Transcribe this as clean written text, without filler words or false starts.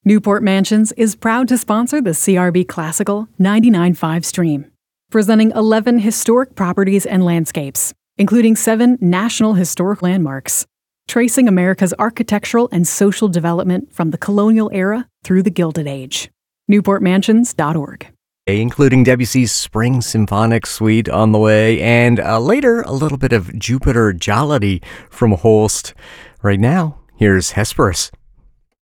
Newport Mansions is proud to sponsor the CRB Classical 99.5 stream, presenting 11 historic properties and landscapes, including 7 National Historic Landmarks, tracing America's architectural and social development from the colonial era through the Gilded Age. NewportMansions.org. Including Debussy's Spring Symphonic Suite on the way, and later a little bit of Jupiter Jollity from Holst. Right now, here's Hesperus.